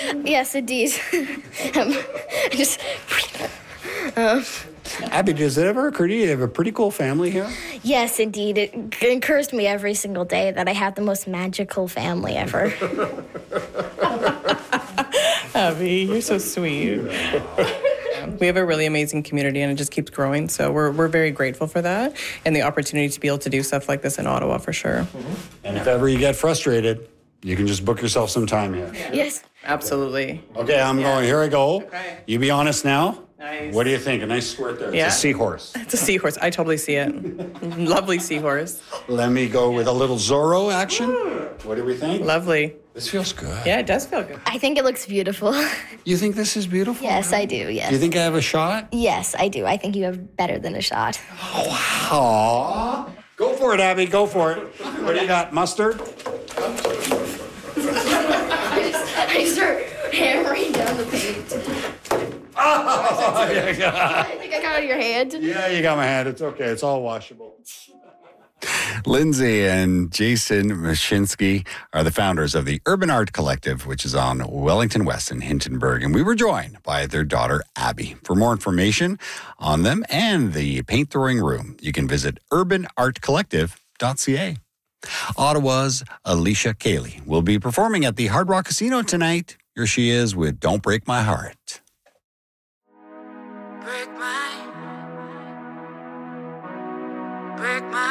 Yes, indeed. Just. Abby, does it ever occur to you have a pretty cool family here? Yes, indeed. It occurs to me every single day that I have the most magical family ever. Abby, you're so sweet. We have a really amazing community, and it just keeps growing. So we're very grateful for that and the opportunity to be able to do stuff like this in Ottawa for sure. And if ever you get frustrated, you can just book yourself some time here. Yes. Absolutely. Okay, I'm going. Here I go. Okay. You be honest now. Nice. What do you think? A nice squirt there. Yeah. It's a seahorse. It's a seahorse. I totally see it. Lovely seahorse. Let me go with a little Zorro action. What do we think? Lovely. This feels good. Yeah, it does feel good. I think it looks beautiful. You think this is beautiful? Yes, I do. Yes. Do you think I have a shot? Yes, I do. I think you have better than a shot. Aw. Go for it, Abby. Go for it. What do you got? Mustard? I start hammering down the paint. Oh, yeah. I think I got out of your hand. Yeah, you got my hand. It's okay. It's all washable. Lindsay and Jason Mashinsky are the founders of the Urban Art Collective, which is on Wellington West in Hintonburg. And we were joined by their daughter, Abby. For more information on them and the paint throwing room, you can visit urbanartcollective.ca. Ottawa's Alicia Cayley will be performing at the Hard Rock Casino tonight. Here she is with Don't Break My Heart. Break my